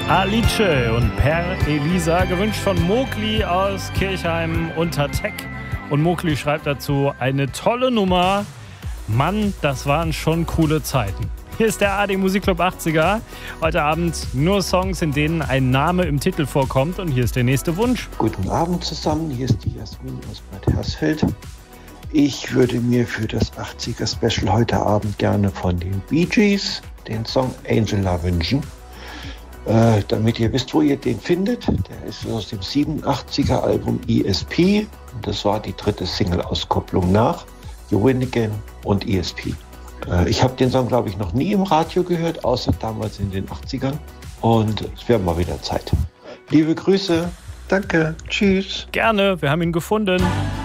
Alice und Per Elisa, gewünscht von Mogli aus Kirchheim unter Teck. Und Mogli schreibt dazu, eine tolle Nummer. Mann, das waren schon coole Zeiten. Hier ist der ARD Musikclub 80er. Heute Abend nur Songs, in denen ein Name im Titel vorkommt. Und hier ist der nächste Wunsch. Guten Abend zusammen, hier ist die Jasmin aus Bad Hersfeld. Ich würde mir für das 80er-Special heute Abend gerne von den Bee Gees den Song Angela wünschen. Damit ihr wisst, wo ihr den findet. Der ist aus dem 87er Album ESP. Das war die dritte Single-Auskopplung nach You Win Again und ESP. Ich habe den Song, glaube ich, noch nie im Radio gehört, außer damals in den 80ern. Und es wäre mal wieder Zeit. Liebe Grüße. Danke. Tschüss. Gerne, wir haben ihn gefunden.